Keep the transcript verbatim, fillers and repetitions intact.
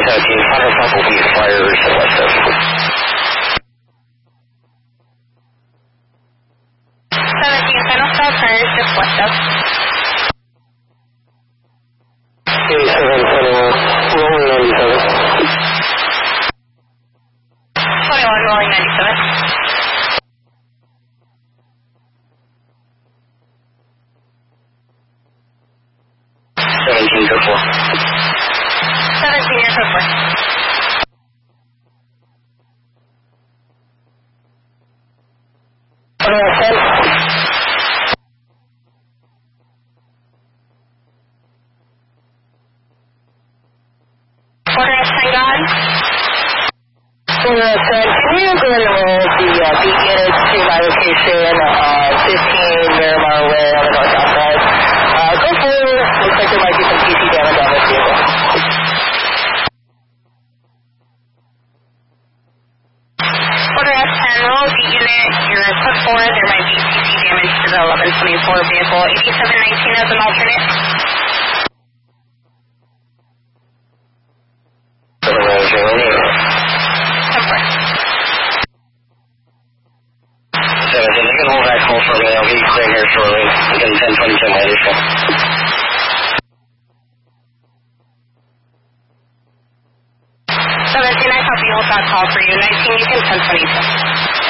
seventeen, final stop will be fires west of. seventeen, final stop fires just west of. eighty-seven, twenty-one, rolling ninety-seven. twenty-one, rolling ninety-seven. seventeen, go for. seventeen, you're go for. Quarter S ten gone. Quarter S ten, can you go ahead and roll the uh, beat units to my location, uh, fifteen Miramar Way on the north side? Uh, go forward. Looks like there might be some P C damage on this vehicle. Quarter S ten, roll the unit. You're put forward. There might be P C damage to the eleven twenty-four vehicle. eighty-seven nineteen as an alternate. seventeen, you can hold that call for me. I'll be clear here shortly. I'm getting ten twenty-two my additional. seventeen, I copy. Hold that call for you. nineteen, you can ten twenty-two.